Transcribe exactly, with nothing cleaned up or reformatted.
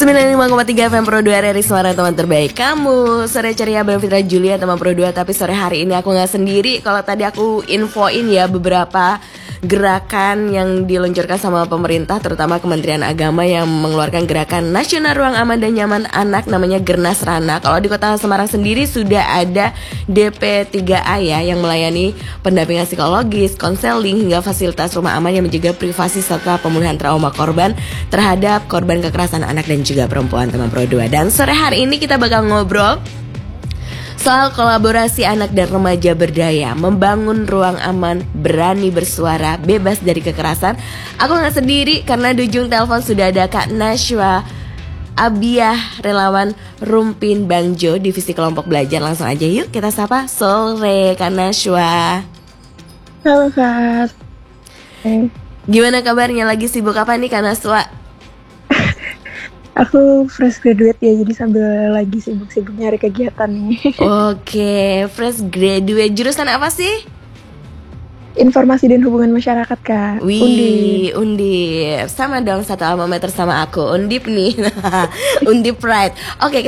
sembilan puluh lima koma tiga F M Pro dua, R R I Suara Teman Terbaik kamu. Sore ceria bareng Fitra Julia teman Pro dua. Tapi sore hari ini aku gak sendiri. Kalau tadi aku infoin ya beberapa gerakan yang diluncurkan sama pemerintah, terutama Kementerian Agama yang mengeluarkan gerakan Nasional Ruang Aman dan Nyaman Anak, namanya Gernasrana. Kalau di Kota Semarang sendiri sudah ada D P tiga A ya, yang melayani pendampingan psikologis, konseling, hingga fasilitas rumah aman yang menjaga privasi serta pemulihan trauma korban terhadap korban kekerasan anak dan juga perempuan teman Pro dua. Dan sore hari ini kita bakal ngobrol soal kolaborasi anak dan remaja berdaya, membangun ruang aman, berani bersuara, bebas dari kekerasan. Aku gak sendiri karena di ujung telepon sudah ada Kak Nashwa Abiah, relawan Rumpin Bangjo, divisi kelompok belajar. Langsung aja yuk kita sapa. Sore Kak Nashwa. Halo Kak. Hey. Gimana kabarnya? Lagi sibuk apa nih Kak Nashwa? Aku fresh graduate ya, jadi sambil lagi sibuk-sibuk nyari kegiatan nih. Oke, fresh graduate. Jurusan apa sih? Informasi dan hubungan masyarakat Kak. Wih, Undip. Undip. Sama dong, satu alma mater sama aku. Undip nih. Undip Pride. Oke,